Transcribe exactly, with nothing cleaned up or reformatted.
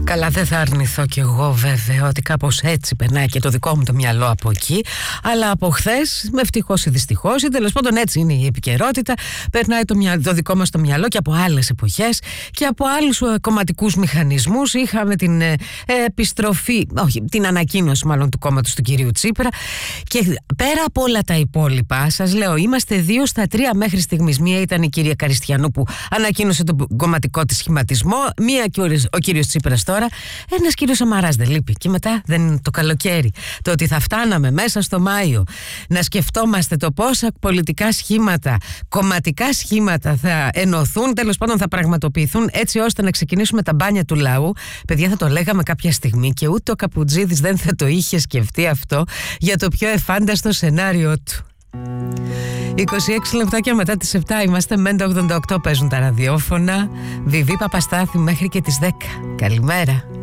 Καλά, δεν θα αρνηθώ κι εγώ βέβαια ότι κάπως έτσι περνάει και το δικό μου το μυαλό από εκεί. Αλλά από χθες, με ευτυχώς ή δυστυχώς, ή τέλος πάντων έτσι είναι η επικαιρότητα, περνάει το, μυα... το δικό μας το μυαλό και από άλλες εποχές και από άλλους ε, κομματικούς μηχανισμούς. Είχαμε την ε, επιστροφή, όχι, την ανακοίνωση μάλλον του κόμματος του κυρίου Τσίπρα. Και πέρα από όλα τα υπόλοιπα, σας λέω, είμαστε δύο στα τρία μέχρι στιγμής. Μία ήταν η κυρία Καριστιανού που ανακοίνωσε τον κομματικό της σχηματισμό, μία και ο κύριος Τσίπρας τώρα. Ένας κύριος Σαμαράς δεν λείπει. Και μετά δεν είναι το καλοκαίρι. Το ότι θα φτάναμε μέσα στο Μάιο να σκεφτόμαστε το πόσα πολιτικά σχήματα, κομματικά σχήματα θα ενωθούν, τέλος πάντων θα πραγματοποιηθούν έτσι ώστε να ξεκινήσουμε τα μπάνια του λαού. Παιδιά, θα το λέγαμε κάποια στιγμή και ούτε ο Καπουτζίδης δεν θα το είχε σκεφτεί αυτό για το πιο εφάνταστο σενάριο του. είκοσι έξι λεπτάκια μετά τις επτά είμαστε. Μέντα ογδόντα οκτώ παίζουν τα ραδιόφωνα. Βιβί Παπαστάθη μέχρι και τις δέκα. Καλημέρα.